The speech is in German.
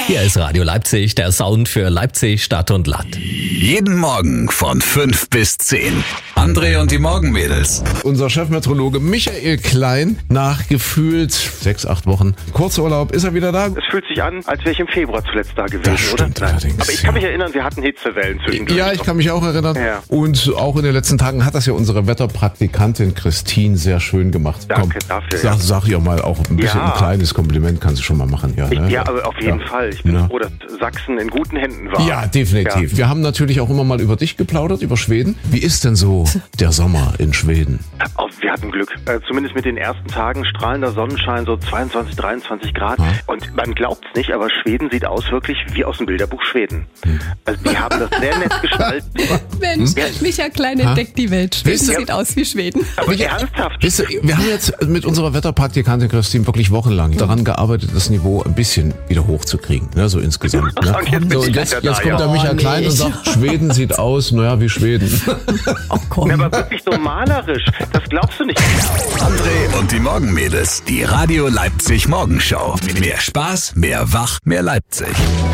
Hier ist Radio Leipzig, der Sound für Leipzig, Stadt und Land. Jeden Morgen von 5 bis 10. André und die Morgenmädels. Unser Chefmeteorologe Michael Klein, nach gefühlt 6-8 Wochen Kurzurlaub, ist er wieder da? Es fühlt sich an, als wäre ich im Februar zuletzt da gewesen, Das stimmt oder? allerdings, Aber ich kann mich erinnern, wir hatten Hitzewellen zwischendurch. Ja, ich kann mich auch erinnern. Ja. Und auch in den letzten Tagen hat das ja unsere Wetterpraktikantin Christine sehr schön gemacht. Danke dafür, Sag ihr mal auch ein bisschen ein kleines Kompliment, kannst du schon mal machen. Ja, ne? Ja, aber auf jeden Fall. Ich bin froh, dass Sachsen in guten Händen war. Ja, definitiv. Ja. Wir haben natürlich auch immer mal über dich geplaudert, über Schweden. Wie ist denn so der Sommer in Schweden? Wir hatten Glück. Zumindest mit den ersten Tagen strahlender Sonnenschein, so 22, 23 Grad. Ja. Und man glaubt es nicht, aber Schweden sieht aus wirklich wie aus dem Bilderbuch Schweden. Also die haben das sehr nett gestaltet. Mensch, Michael Klein entdeckt die Welt. Schweden Wisst ihr- sieht aus wie Schweden. Aber ernsthaft. Wisst ihr, wir haben jetzt mit unserer Wetterpraktikantin Christine wirklich wochenlang daran gearbeitet, das Niveau ein bisschen wieder hochzukriegen, ne, so insgesamt. Ne? Und jetzt bin So, ich jetzt wieder da, kommt der ja. Michael Oh, Klein und nicht. sagt, Schweden sieht aus, naja, wie Schweden. Oh komm. Aber wirklich so malerisch. Das glaubst du nicht. André und die Morgenmädels. Die Radio Leipzig Morgenshow. Mehr Spaß, mehr Wach, mehr Leipzig.